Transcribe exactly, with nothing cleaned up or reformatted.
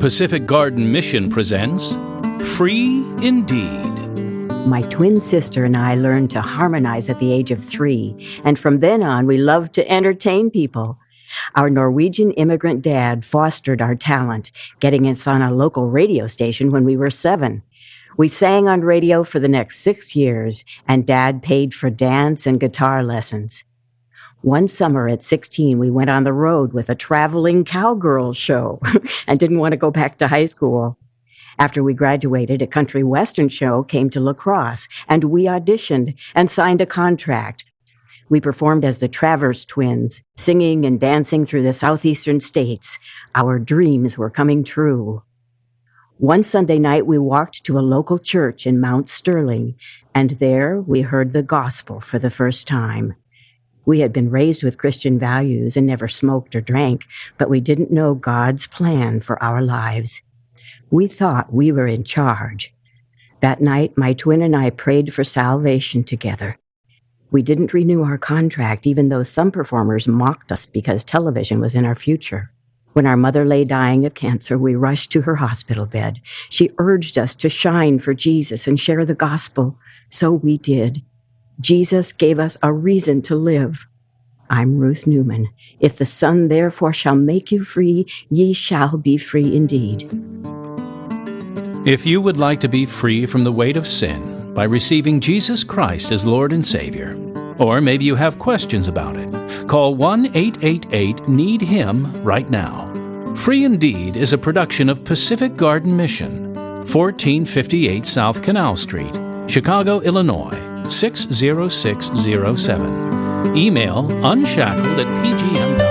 Pacific Garden Mission presents Free Indeed. My twin sister and I learned to harmonize at the age of three, and from then on we loved to entertain people. Our Norwegian immigrant dad fostered our talent, getting us on a local radio station when we were seven. We sang on radio for the next six years, and Dad paid for dance and guitar lessons. One summer at sixteen, we went on the road with a traveling cowgirl show and didn't want to go back to high school. After we graduated, a country western show came to La Crosse, and we auditioned and signed a contract. We performed as the Travers Twins, singing and dancing through the southeastern states. Our dreams were coming true. One Sunday night, we walked to a local church in Mount Sterling, and there we heard the gospel for the first time. We had been raised with Christian values and never smoked or drank, but we didn't know God's plan for our lives. We thought we were in charge. That night, my twin and I prayed for salvation together. We didn't renew our contract, even though some performers mocked us because television was in our future. When our mother lay dying of cancer, we rushed to her hospital bed. She urged us to shine for Jesus and share the gospel. So we did. Jesus gave us a reason to live. I'm Ruth Newman. If the Son therefore shall make you free, ye shall be free indeed. If you would like to be free from the weight of sin by receiving Jesus Christ as Lord and Savior, or maybe you have questions about it, call one eight eight eight need him right now. Free Indeed is a production of Pacific Garden Mission, fourteen fifty-eight South Canal Street, Chicago, Illinois, six zero six zero seven. Email unshackled at p g m.